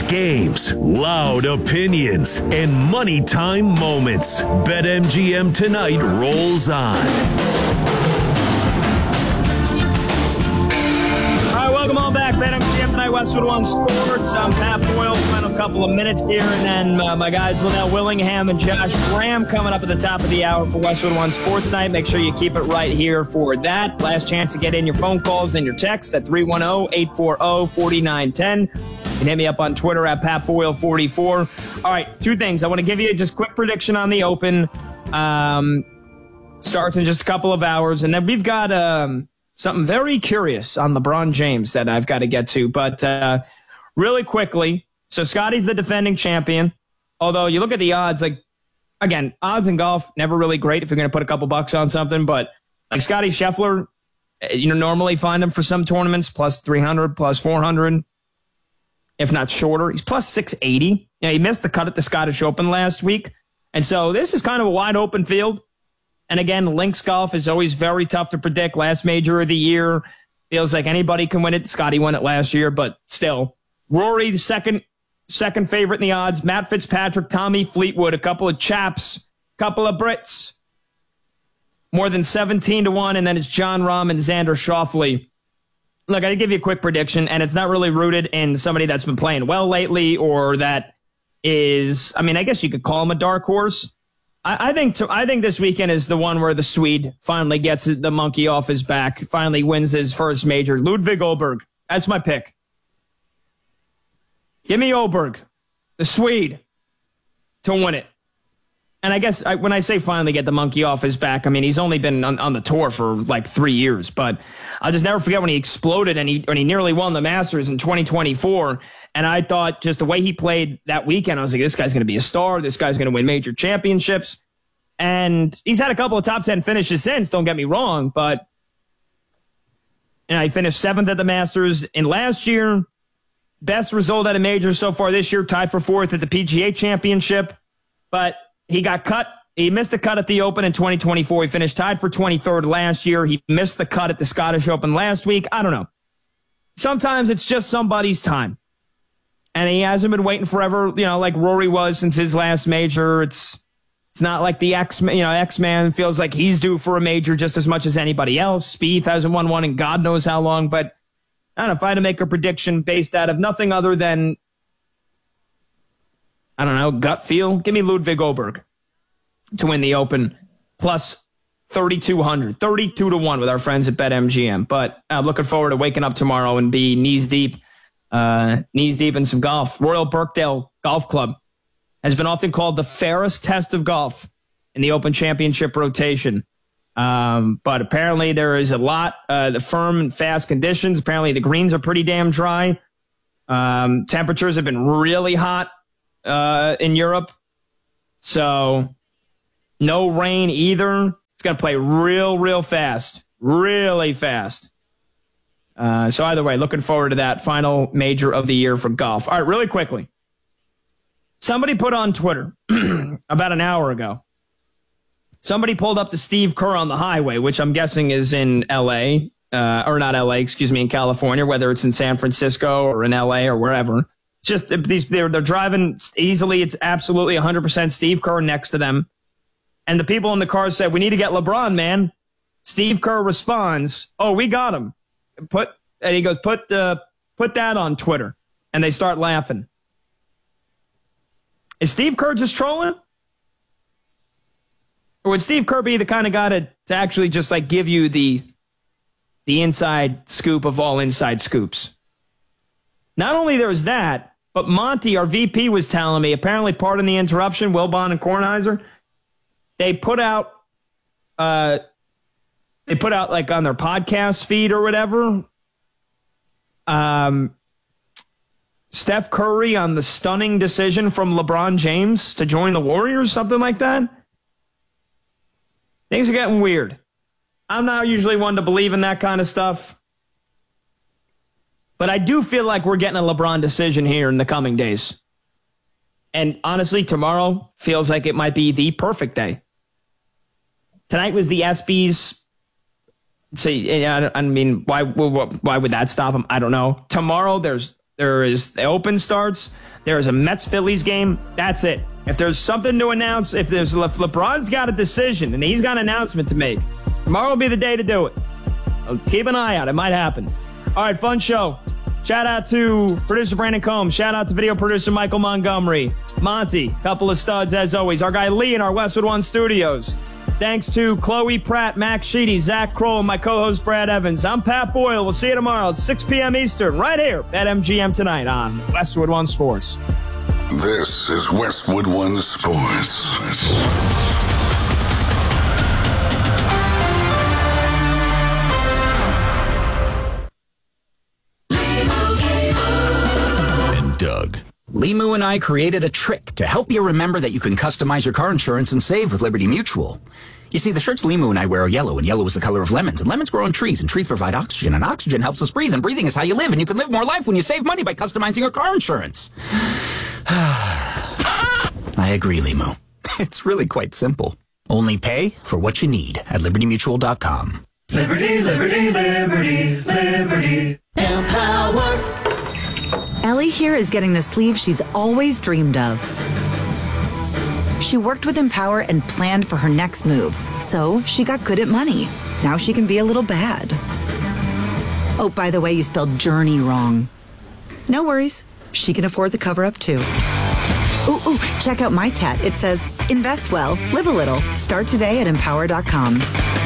Hot games, loud opinions, and money time moments. BetMGM Tonight rolls on. Welcome on back. BetMGM Tonight, Westwood One Sports. I'm Pat Boyle. Final couple of minutes here, and then my guys Linnell Willingham and Josh Graham coming up at the top of the hour for Westwood One Sports Night. Make sure you keep it right here for that. Last chance to get in your phone calls and your texts at 310-840-4910. You can hit me up on Twitter at PatBoyle44. All right, two things. I want to give you just quick prediction on the Open. Starts in just a couple of hours, and then we've got something very curious on LeBron James that I've got to get to. But really quickly, so Scotty's the defending champion. Although you look at the odds, like, again, odds in golf, never really great if you're going to put a couple bucks on something. But like Scotty Scheffler, normally find him for some tournaments, plus 300, plus 400, if not shorter. He's plus 680. He missed the cut at the Scottish Open last week. And so this is kind of a wide open field. And again, links golf is always very tough to predict. Last major of the year, feels like anybody can win it. Scotty won it last year, but still. Rory, the second favorite in the odds. Matt Fitzpatrick, Tommy Fleetwood, a couple of chaps, couple of Brits. More than 17-1, and then it's Jon Rahm and Xander Schauffele. Look, I give you a quick prediction, and it's not really rooted in somebody that's been playing well lately or that is, I guess you could call him a dark horse. I think this weekend is the one where the Swede finally gets the monkey off his back, finally wins his first major. Ludvig Åberg. That's my pick. Give me Åberg, the Swede, to win it. And I guess when I say finally get the monkey off his back, he's only been on the tour for like 3 years. But I'll just never forget when he exploded and he nearly won the Masters in 2024. And I thought just the way he played that weekend, I was like, this guy's going to be a star. This guy's going to win major championships. And he's had a couple of top 10 finishes since, don't get me wrong. But he finished 7th at the Masters in last year. Best result at a major so far this year, tied for 4th at the PGA Championship. But he got cut. He missed the cut at the Open in 2024. He finished tied for 23rd last year. He missed the cut at the Scottish Open last week. I don't know. Sometimes it's just somebody's time. And he hasn't been waiting forever, like Rory was since his last major. It's not like the X-Man feels like he's due for a major just as much as anybody else. Spieth hasn't won one in God knows how long. But I don't know, if I had to make a prediction based out of nothing other than, gut feel, give me Ludvig Åberg to win the Open, plus 3,200, 32-1 with our friends at BetMGM. But I'm looking forward to waking up tomorrow and be knees deep in some golf. Royal Birkdale Golf Club has been often called the fairest test of golf in the Open Championship rotation. But apparently there is a lot, the firm and fast conditions. Apparently the greens are pretty damn dry. Temperatures have been really hot in Europe. So no rain either. It's going to play real fast. Really fast. So either way, looking forward to that final major of the year for golf. All right, really quickly. Somebody put on Twitter about an hour ago. Somebody pulled up to Steve Kerr on the highway, which I'm guessing is in L.A., or not L.A., in California, whether it's in San Francisco or in L.A. or wherever. It's just they're driving easily. It's absolutely 100% Steve Kerr next to them. And the people in the car said, we need to get LeBron, man. Steve Kerr responds, oh, we got him. And he goes, put that on Twitter. And they start laughing. Is Steve Kerr just trolling? Or would Steve Kerr be the kind of guy to actually just like give you the inside scoop of all inside scoops? Not only there's that, but Monty, our VP, was telling me, apparently pardon the interruption, Wilbon and Kornheiser, they put out like on their podcast feed or whatever, Steph Curry on the stunning decision from LeBron James to join the Warriors, something like that. Things are getting weird. I'm not usually one to believe in that kind of stuff. But I do feel like we're getting a LeBron decision here in the coming days. And honestly, tomorrow feels like it might be the perfect day. Tonight was the ESPYs. Why would that stop him? I don't know. Tomorrow there's The Open starts. There is a Mets-Phillies game. That's it. If there's something to announce, if LeBron's got a decision and he's got an announcement to make, tomorrow will be the day to do it. So keep an eye out. It might happen. All right, fun show. Shout out to producer Brandon Combs. Shout out to video producer Michael Montgomery. Monty, couple of studs as always. Our guy Lee in our Westwood One studios. Thanks to Chloe Pratt, Max Sheedy, Zach Kroll, and my co-host Brad Evans. I'm Pat Boyle. We'll see you tomorrow at 6 p.m. Eastern, right here at MGM Tonight on Westwood One Sports. This is Westwood One Sports. And Doug. Limu and I created a trick to help you remember that you can customize your car insurance and save with Liberty Mutual. You see, the shirts Limu and I wear are yellow, and yellow is the color of lemons, and lemons grow on trees, and trees provide oxygen, and oxygen helps us breathe, and breathing is how you live, and you can live more life when you save money by customizing your car insurance. I agree, Limu. It's really quite simple. Only pay for what you need at LibertyMutual.com. Liberty, liberty, liberty, liberty. Empower. Ellie here is getting the sleeve she's always dreamed of. She worked with Empower and planned for her next move, so she got good at money. Now she can be a little bad. Oh, by the way, you spelled journey wrong. No worries. She can afford the cover-up, too. Ooh, check out my tat. It says, invest well, live a little. Start today at Empower.com.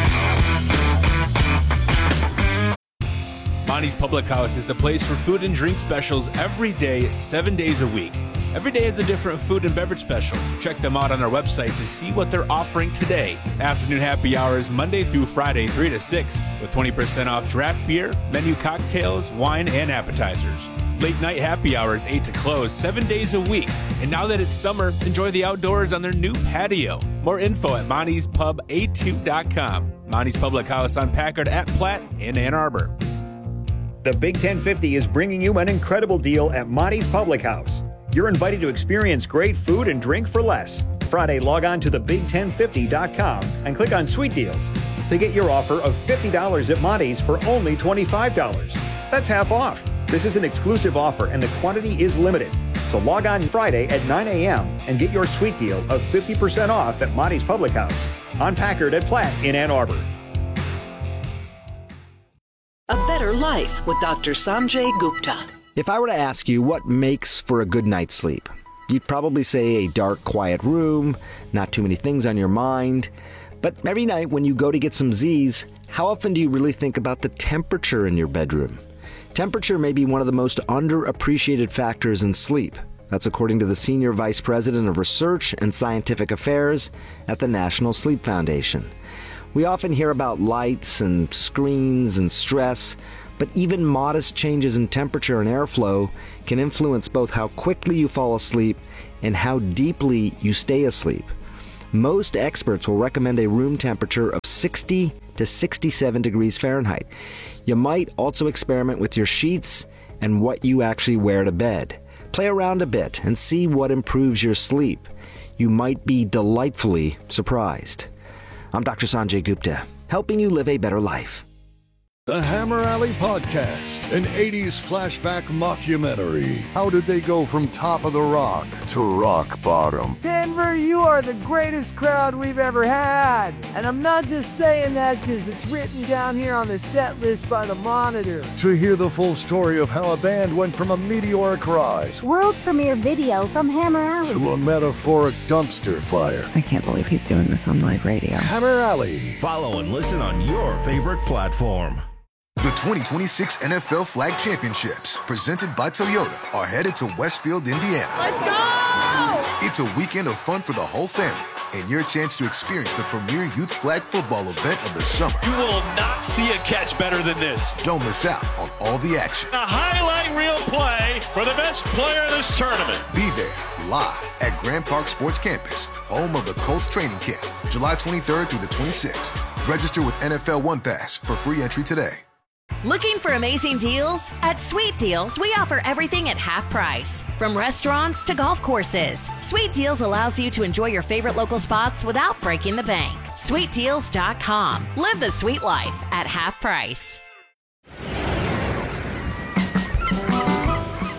Monty's Public House is the place for food and drink specials every day, 7 days a week. Every day is a different food and beverage special. Check them out on our website to see what they're offering today. Afternoon happy hours Monday through Friday, 3 to 6, with 20% off draft beer, menu cocktails, wine, and appetizers. Late night happy hours 8 to close, 7 days a week. And now that it's summer, enjoy the outdoors on their new patio. More info at Monty'sPubA2.com. Monty's Public House on Packard at Platte in Ann Arbor. The Big 1050 is bringing you an incredible deal at Monty's Public House. You're invited to experience great food and drink for less. Friday, log on to thebig1050.com and click on Sweet Deals to get your offer of $50 at Monty's for only $25. That's half off. This is an exclusive offer and the quantity is limited. So log on Friday at 9 a.m. and get your sweet deal of 50% off at Monty's Public House on Packard at Platte in Ann Arbor. A Better Life with Dr. Sanjay Gupta. If I were to ask you what makes for a good night's sleep, you'd probably say a dark, quiet room, not too many things on your mind. But every night when you go to get some Z's, how often do you really think about the temperature in your bedroom? Temperature may be one of the most underappreciated factors in sleep. That's according to the Senior Vice President of Research and Scientific Affairs at the National Sleep Foundation. We often hear about lights and screens and stress, but even modest changes in temperature and airflow can influence both how quickly you fall asleep and how deeply you stay asleep. Most experts will recommend a room temperature of 60 to 67 degrees Fahrenheit. You might also experiment with your sheets and what you actually wear to bed. Play around a bit and see what improves your sleep. You might be delightfully surprised. I'm Dr. Sanjay Gupta, helping you live a better life. The Hammer Alley Podcast, an 80s flashback mockumentary. How did they go from top of the rock to rock bottom? Denver, you are the greatest crowd we've ever had. And I'm not just saying that because it's written down here on the set list by the Monitor. To hear the full story of how a band went from a meteoric rise, world premiere video from Hammer Alley, to a metaphoric dumpster fire. I can't believe he's doing this on live radio. Hammer Alley. Follow and listen on your favorite platform. The 2026 NFL Flag Championships, presented by Toyota, are headed to Westfield, Indiana. Let's go! It's a weekend of fun for the whole family, and your chance to experience the premier youth flag football event of the summer. You will not see a catch better than this. Don't miss out on all the action. A highlight reel play for the best player of this tournament. Be there, live at Grand Park Sports Campus, home of the Colts training camp, July 23rd through the 26th. Register with NFL One Pass for free entry today. Looking for amazing deals? At Sweet Deals, we offer everything at half price. From restaurants to golf courses, Sweet Deals allows you to enjoy your favorite local spots without breaking the bank. SweetDeals.com. Live the sweet life at half price.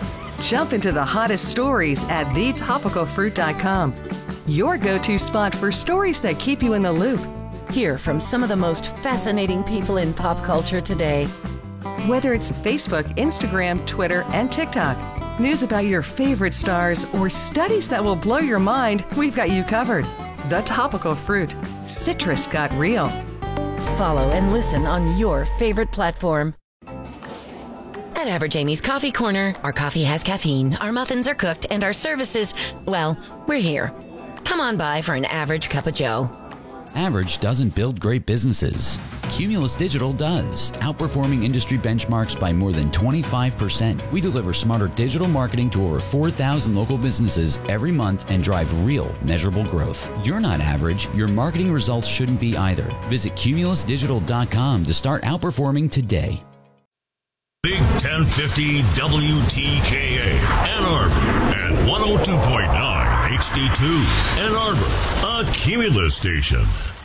Jump into the hottest stories at thetopicalfruit.com. Your go-to spot for stories that keep you in the loop. Hear from some of the most fascinating people in pop culture today. Whether it's Facebook, Instagram, Twitter, and TikTok, news about your favorite stars, or studies that will blow your mind, we've got you covered. The Topical Fruit. Citrus got real. Follow and listen on your favorite platform. At Average Amy's Coffee Corner, our coffee has caffeine, our muffins are cooked, and our services, well, we're here. Come on by for an average cup of joe. Average doesn't build great businesses. Cumulus Digital does, outperforming industry benchmarks by more than 25%. We deliver smarter digital marketing to over 4,000 local businesses every month and drive real, measurable growth. You're not average. Your marketing results shouldn't be either. Visit cumulusdigital.com to start outperforming today. Big 1050 WTKA, Ann Arbor, and 102.9 HD2, Ann Arbor, a Cumulus station.